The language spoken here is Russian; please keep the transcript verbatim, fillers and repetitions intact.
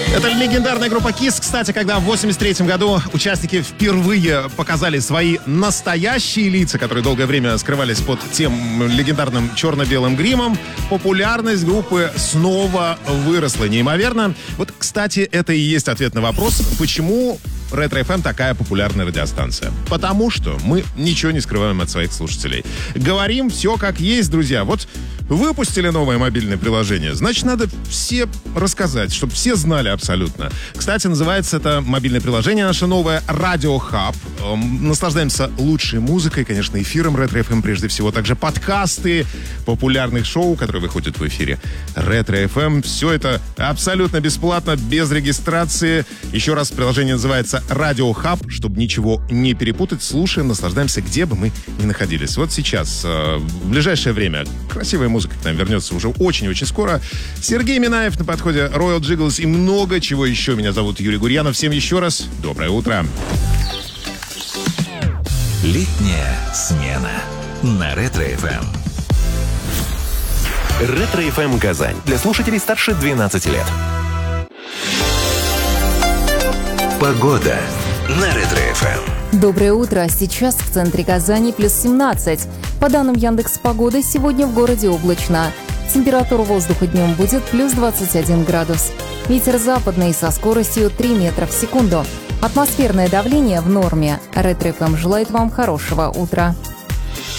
Это легендарная группа Kiss. Кстати, когда в восемьдесят третьем году участники впервые показали свои настоящие лица, которые долгое время скрывались под тем легендарным черно-белым гримом, популярность группы снова выросла неимоверно. Вот, кстати, это и есть ответ на вопрос, почему Ретро эф эм такая популярная радиостанция. Потому что мы ничего не скрываем от своих слушателей. Говорим все как есть, друзья. Вот выпустили новое мобильное приложение, значит, надо все рассказать, чтобы все знали абсолютно. Кстати, называется это мобильное приложение наше новое «Радио Хаб». Эм, наслаждаемся лучшей музыкой, конечно, эфиром Ретро эф эм прежде всего, также подкасты популярных шоу, которые выходят в эфире Ретро эф эм. Все это абсолютно бесплатно, без регистрации. Еще раз, приложение называется «Радио Хаб», чтобы ничего не перепутать. Слушаем, наслаждаемся, где бы мы ни находились. Вот сейчас, э, в ближайшее время, красивая музыка к нам вернется уже очень-очень скоро. Сергей Минаев на подходе, Royal Jiggles и много чего еще. Меня зовут Юрий Гурьянов. Всем еще раз доброе утро. Летняя смена на Ретро эф эм. Ретро эф эм Казань. Для слушателей старше двенадцати лет. Погода на Ретро эф эм. Доброе утро. Сейчас в центре Казани плюс семнадцать. По данным Яндекс.Погоды, сегодня в городе облачно. Температура воздуха днем будет плюс двадцать один градус. Ветер западный со скоростью три метра в секунду. Атмосферное давление в норме. Ретро эф эм желает вам хорошего утра.